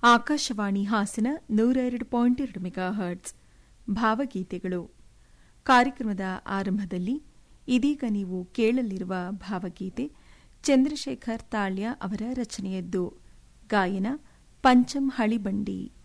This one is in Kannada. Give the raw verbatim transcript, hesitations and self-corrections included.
ಆಕಾಶವಾಣಿ ಹಾಸನ ನೂರ ಎರಡು ಪಾಯಿಂಟ್ ಎರಡು ಮೆಗಾ ಹರ್ಟ್ಸ್ ಭಾವಗೀತೆಗಳು. ಕಾರ್ಯಕ್ರಮದ ಆರಂಭದಲ್ಲಿ ಇದೀಗ ನೀವು ಕೇಳಲಿರುವ ಭಾವಗೀತೆ ಚಂದ್ರಶೇಖರ್ ತಾಳ್ಯ ಅವರ ರಚನೆಯದ್ದು. ಗಾಯನ ಪಂಚಮ್ ಹಳಿಬಂಡಿ.